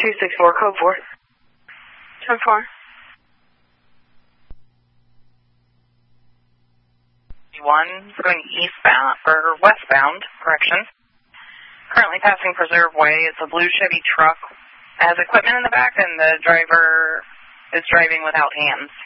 264, code 4. Code 4. One going eastbound, or westbound, correction. Currently passing Preserve Way. It's a blue Chevy truck. It has equipment in the back, and the driver is driving without hands.